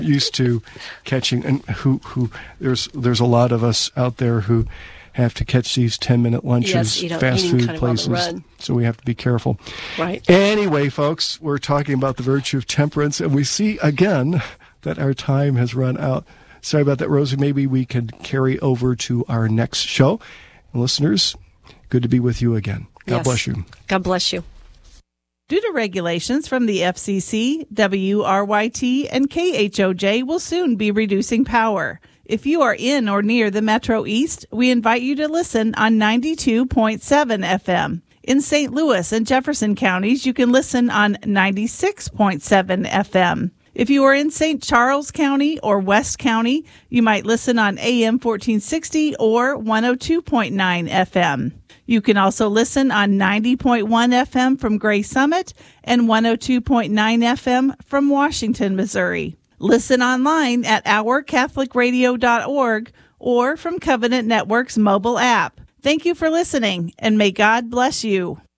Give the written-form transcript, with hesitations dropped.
used to catching, and who there's a lot of us out there who have to catch these 10-minute lunches, fast food places, so we have to be careful. Right. Anyway, folks, we're talking about the virtue of temperance, and we see again that our time has run out. Sorry about that, Rosie. Maybe we can carry over to our next show. And listeners, good to be with you again. God bless you. God bless you. Due to regulations from the FCC, WRYT and KHOJ will soon be reducing power. If you are in or near the Metro East, we invite you to listen on 92.7 FM. In St. Louis and Jefferson counties, you can listen on 96.7 FM. If you are in St. Charles County or West County, you might listen on AM 1460 or 102.9 FM. You can also listen on 90.1 FM from Gray Summit and 102.9 FM from Washington, Missouri. Listen online at ourcatholicradio.org or from Covenant Network's mobile app. Thank you for listening, and may God bless you.